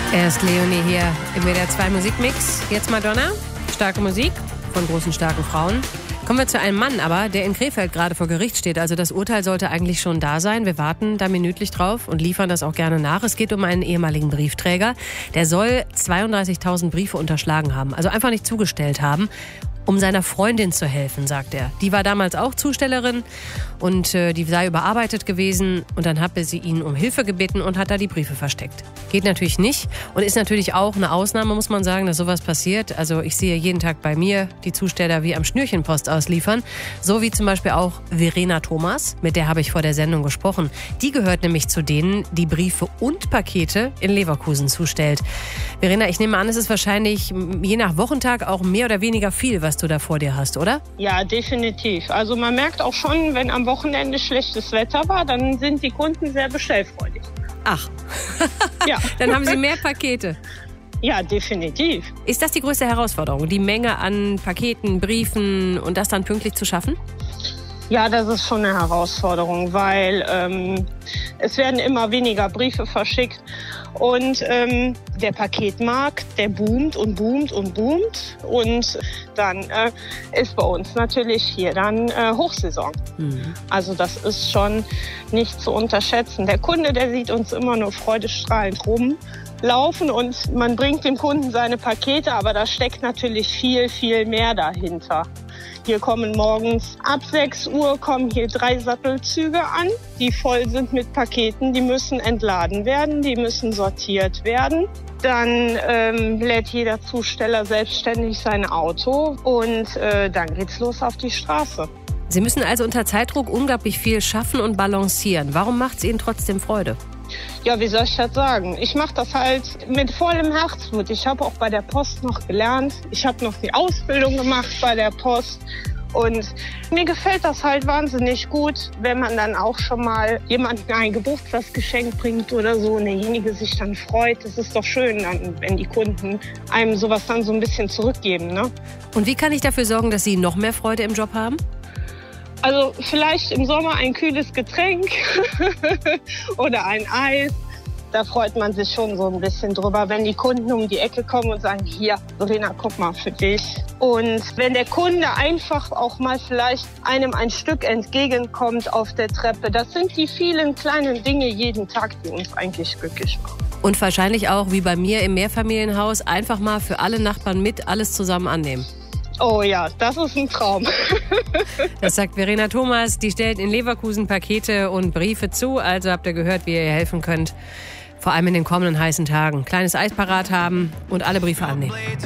Erst Leonie hier im WDR 2 Musikmix. Jetzt Madonna, starke Musik von großen, starken Frauen. Kommen wir zu einem Mann aber, der in Krefeld gerade vor Gericht steht. Also das Urteil sollte eigentlich schon da sein. Wir warten da minütlich drauf und liefern das auch gerne nach. Es geht um einen ehemaligen Briefträger. Der soll 32.000 Briefe unterschlagen haben, also einfach nicht zugestellt haben, um seiner Freundin zu helfen, sagt er. Die war damals auch Zustellerin und die sei überarbeitet gewesen. Und dann habe sie ihn um Hilfe gebeten und hat da die Briefe versteckt. Geht natürlich nicht und ist natürlich auch eine Ausnahme, muss man sagen, dass sowas passiert. Also ich sehe jeden Tag bei mir die Zusteller wie am Schnürchen Post ausliefern. So wie zum Beispiel auch Verena Thomas, mit der habe ich vor der Sendung gesprochen. Die gehört nämlich zu denen, die Briefe und Pakete in Leverkusen zustellt. Verena, ich nehme an, es ist wahrscheinlich je nach Wochentag auch mehr oder weniger viel, was du da vor dir hast, oder? Ja, definitiv. Also man merkt auch schon, wenn am Wochenende schlechtes Wetter war, dann sind die Kunden sehr bestellfreudig. Ach, Ja. dann haben sie mehr Pakete. Ja, definitiv. Ist das die größte Herausforderung, die Menge an Paketen, Briefen und das dann pünktlich zu schaffen? Ja, das ist schon eine Herausforderung, weil es werden immer weniger Briefe verschickt und der Paketmarkt, der boomt und boomt und boomt und dann ist bei uns natürlich hier dann Hochsaison. Also das ist schon nicht zu unterschätzen. Der Kunde, der sieht uns immer nur freudestrahlend rumlaufen und man bringt dem Kunden seine Pakete, aber da steckt natürlich viel, viel mehr dahinter. Hier kommen morgens ab 6 Uhr kommen hier 3 Sattelzüge an, die voll sind mit Paketen. Die müssen entladen werden, die müssen sortiert werden. Dann lädt jeder Zusteller selbstständig sein Auto und dann geht's los auf die Straße. Sie müssen also unter Zeitdruck unglaublich viel schaffen und balancieren. Warum macht es Ihnen trotzdem Freude? Ja, wie soll ich das sagen? Ich mache das halt mit vollem Herzblut. Ich habe auch bei der Post noch gelernt. Ich habe noch die Ausbildung gemacht bei der Post. Und mir gefällt das halt wahnsinnig gut, wenn man dann auch schon mal jemandem ein Geburtstagsgeschenk bringt oder so und derjenige sich dann freut. Das ist doch schön, dann, wenn die Kunden einem sowas dann so ein bisschen zurückgeben, ne? Und wie kann ich dafür sorgen, dass Sie noch mehr Freude im Job haben? Also vielleicht im Sommer ein kühles Getränk oder ein Eis. Da freut man sich schon so ein bisschen drüber, wenn die Kunden um die Ecke kommen und sagen, hier, Verena, guck mal für dich. Und wenn der Kunde einfach auch mal vielleicht einem ein Stück entgegenkommt auf der Treppe, das sind die vielen kleinen Dinge jeden Tag, die uns eigentlich glücklich machen. Und wahrscheinlich auch, wie bei mir im Mehrfamilienhaus, einfach mal für alle Nachbarn mit alles zusammen annehmen. Oh ja, das ist ein Traum. Das sagt Verena Thomas, die stellt in Leverkusen Pakete und Briefe zu. Also habt ihr gehört, wie ihr ihr helfen könnt. Vor allem in den kommenden heißen Tagen. Kleines Eis parat haben und alle Briefe annehmen.